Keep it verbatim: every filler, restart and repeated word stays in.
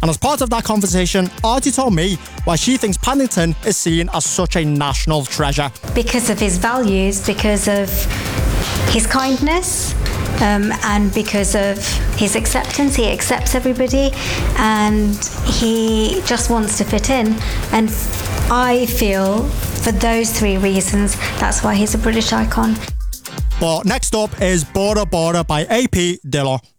And as part of that conversation, Aarti told me why she thinks Paddington is seen as such a national treasure. Because of his values, because of his kindness, um, and because of his acceptance. He accepts everybody and he just wants to fit in. And I feel for those three reasons, that's why he's a British icon. But next up is Bora Bora by A P Dillon.